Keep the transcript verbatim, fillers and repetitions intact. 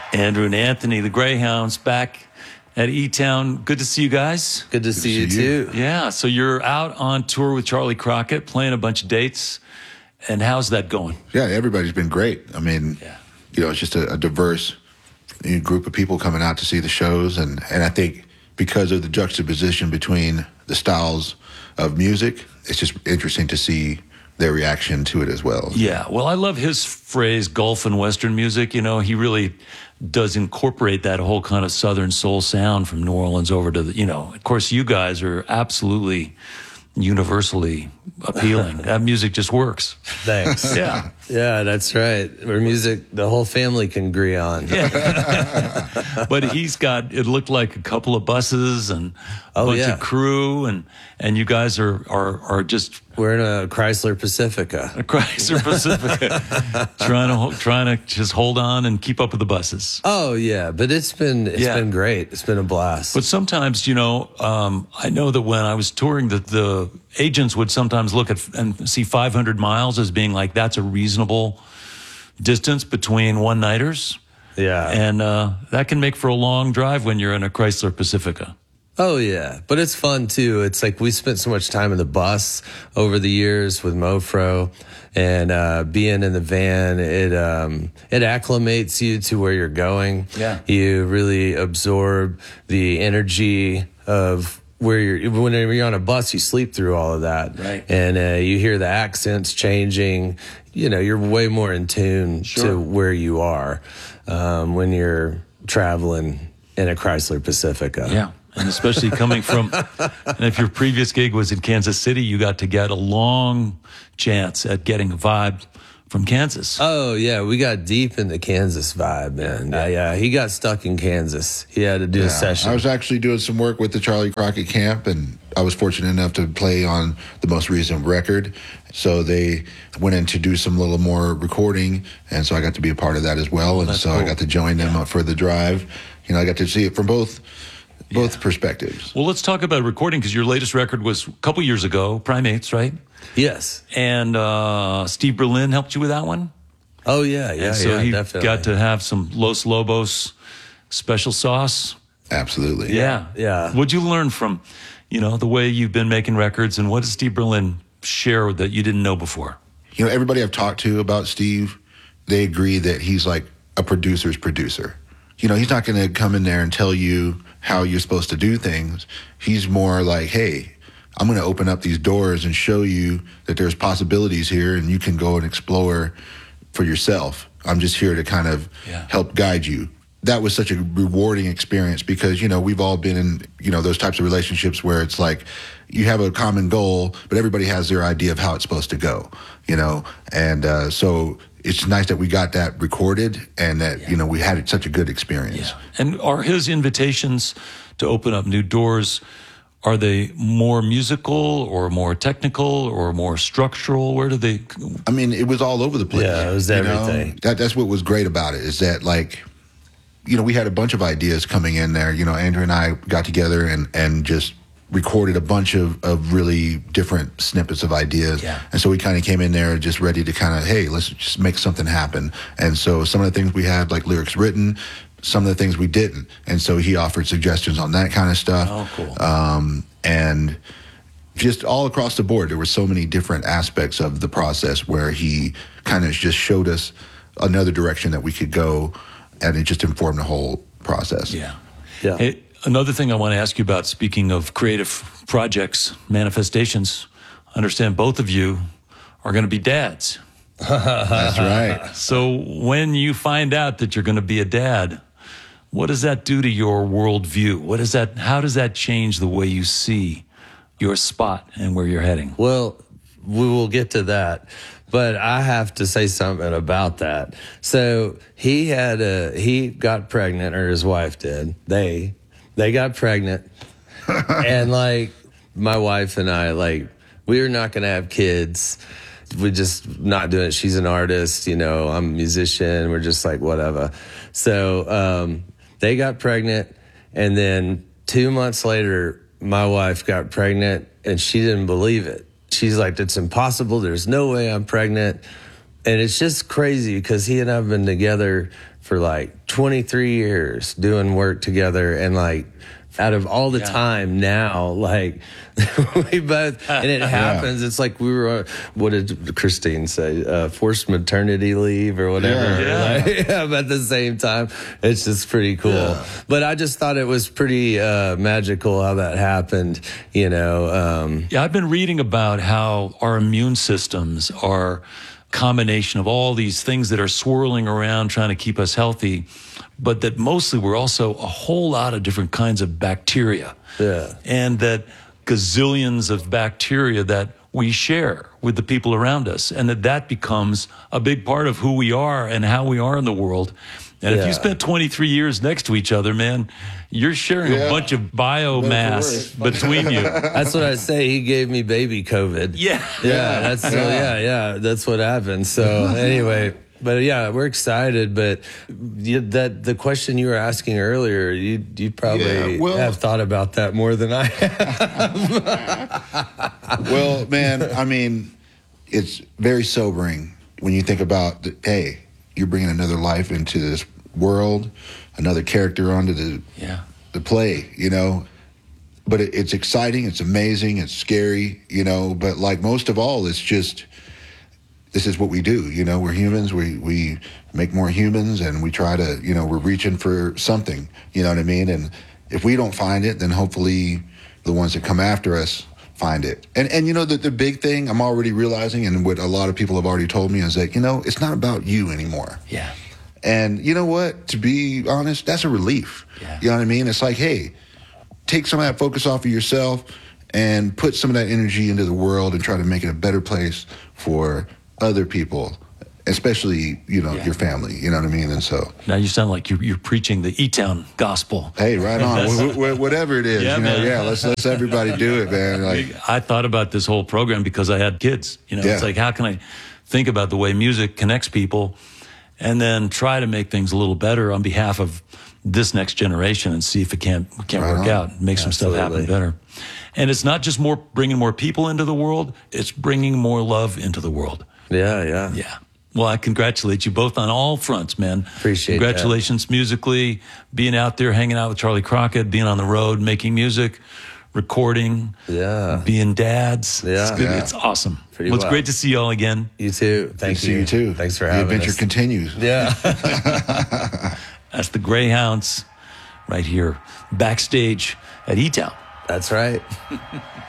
Andrew and Anthony, the Greyhounds, back at E-Town. Good to see you guys. Good to, Good see, to see you, too. Yeah, so you're out on tour with Charlie Crockett, playing a bunch of dates. And how's that going? Yeah, everybody's been great. I mean, yeah. you know, it's just a, a diverse group of people coming out to see the shows. And, and I think because of the juxtaposition between the styles of music, it's just interesting to see their reaction to it as well. Yeah, well, I love his phrase, Gulf and Western music. You know, he really does incorporate that whole kind of Southern soul sound from New Orleans over to the, you know, of course, you guys are absolutely universally appealing. That music just works. Thanks. Yeah. Yeah, that's right. Our music, the whole family can agree on. Yeah. But he's got, it looked like a couple of buses and a oh, bunch yeah. of crew, and and you guys are are are just we're in a Chrysler Pacifica. A Chrysler Pacifica, trying to trying to just hold on and keep up with the buses. Oh yeah, but it's been it's yeah. been great. It's been a blast. But sometimes, you know, um, I know that when I was touring, that the agents would sometimes look at and see five hundred miles as being like that's a reasonable distance between one nighters. Yeah, and uh, that can make for a long drive when you're in a Chrysler Pacifica. Oh, yeah. But it's fun, too. It's like we spent so much time in the bus over the years with Mofro, and uh, being in the van, it um, it acclimates you to where you're going. Yeah. You really absorb the energy of where you're, when you're on a bus, you sleep through all of that. Right. And uh, you hear the accents changing. You know, you're way more in tune sure. to where you are um, when you're traveling in a Chrysler Pacifica. Yeah. And especially coming from, and if your previous gig was in Kansas City, you got to get a long chance at getting a vibe from Kansas. Oh, yeah. We got deep in the Kansas vibe, man. Yeah, yeah. He got stuck in Kansas. He had to do yeah, a session. I was actually doing some work with the Charlie Crockett camp, and I was fortunate enough to play on the most recent record. So they went in to do some little more recording, and so I got to be a part of that as well. Oh, and so cool. I got to join them yeah. up for the drive. You know, I got to see it from both both yeah. perspectives. Well, let's talk about recording, because your latest record was a couple years ago, Primates, right? Yes. And uh, Steve Berlin helped you with that one? Oh, yeah, yeah, and so yeah, he definitely. got to have some Los Lobos special sauce. Absolutely. Yeah. Yeah. What'd you learn from, you know, the way you've been making records, and what does Steve Berlin share that you didn't know before? You know, everybody I've talked to about Steve, they agree that he's like a producer's producer. You know, he's not going to come in there and tell you how you're supposed to do things. He's more like, hey, I'm going to open up these doors and show you that there's possibilities here, and you can go and explore for yourself. I'm just here to kind of yeah. help guide you. That was such a rewarding experience, because, you know, we've all been in, you know, those types of relationships where it's like you have a common goal, but everybody has their idea of how it's supposed to go, you know? And uh, so it's nice that we got that recorded, and that, yeah. you know, we had such a good experience. Yeah. And are his invitations to open up new doors, are they more musical or more technical or more structural? Where do they? I mean, it was all over the place. Yeah, it was everything. Know? That, that's what was great about it, is that, like, you know, we had a bunch of ideas coming in there. You know, Andrew and I got together and, and just recorded a bunch of, of really different snippets of ideas. Yeah. And so we kind of came in there just ready to kind of, hey, let's just make something happen. And so some of the things we had, like lyrics written, some of the things we didn't. And so he offered suggestions on that kind of stuff. Oh, cool. Um, and just all across the board, there were so many different aspects of the process where he kind of just showed us another direction that we could go, and it just informed the whole process. Yeah. Yeah. Hey, another thing I want to ask you about, speaking of creative projects, manifestations, I understand both of you are going to be dads. That's right. So when you find out that you're going to be a dad, what does that do to your worldview? What is that? How does that change the way you see your spot and where you're heading? Well, we will get to that, but I have to say something about that. So he had a, he got pregnant, or his wife did. They, they got pregnant. And like my wife and I, like, we were not going to have kids. We just not doing it. She's an artist, you know, I'm a musician. We're just like, whatever. So, um, they got pregnant, and then two months later, my wife got pregnant, and she didn't believe it. She's like, it's impossible. There's no way I'm pregnant. and it's just crazy because he and I've been together for like twenty-three years doing work together, and like out of all the Yeah. time now, like we both, and it happens. It's like we were, what did Christine say? Uh, forced maternity leave or whatever. Yeah. Like, yeah, but at the same time, it's just pretty cool. Yeah. But I just thought it was pretty uh, magical how that happened, you know. Um, Yeah, I've been reading about how our immune systems are a combination of all these things that are swirling around trying to keep us healthy, but that mostly we're also a whole lot of different kinds of bacteria. Yeah. And that gazillions of bacteria that we share with the people around us, and that that becomes a big part of who we are and how we are in the world. And if Yeah. you spent twenty-three years next to each other, man, you're sharing Yeah. a bunch of biomass between you. That's what I say. He gave me baby COVID. Yeah. Yeah, that's so, yeah, yeah, that's what happened. So anyway, but yeah, we're excited. But you, that the question you were asking earlier, you you probably Yeah, well- have thought about that more than I have. Well, man, I mean, it's very sobering when you think about, the, hey, you're bringing another life into this world, another character onto the Yeah. the play, you know. But it, it's exciting, it's amazing, it's scary, you know. But like most of all, it's just this is what we do, you know. We're humans. We we make more humans, and we try to, you know, we're reaching for something, you know what I mean. And if we don't find it, then hopefully the ones that come after us find it. And and you know the the big thing I'm already realizing, and what a lot of people have already told me, is that, you know, it's not about you anymore. Yeah. And you know what? To be honest, that's a relief. Yeah. You know what I mean? It's like, hey, take some of that focus off of yourself and put some of that energy into the world and try to make it a better place for other people, especially, you know, Yeah. your family. You know what I mean? And so, Now you sound like you're, you're preaching the E-Town gospel. hey, right on. Wh- wh- whatever it is, Yeah, you know, man. yeah, let's let's everybody do it, man. Like, I thought about this whole program because I had kids. You know, Yeah. it's like, how can I think about the way music connects people and then try to make things a little better on behalf of this next generation and see if it can't, can't Right work on. out, make some stuff happen Absolutely. better. And it's not just more bringing more people into the world, it's bringing more love into the world. Yeah, yeah, Yeah. Well, I congratulate you both on all fronts, man. Appreciate that. Congratulations musically, being out there, hanging out with Charlie Crockett, being on the road, making music, recording, Yeah. being dads. Yeah. It's, good. Yeah. It's awesome. Pretty Well, it's wild. great to see you all again. You too. Thank see you too. Thanks for the having adventure us. continues. Yeah. That's the Greyhounds right here backstage at E-Town. That's right.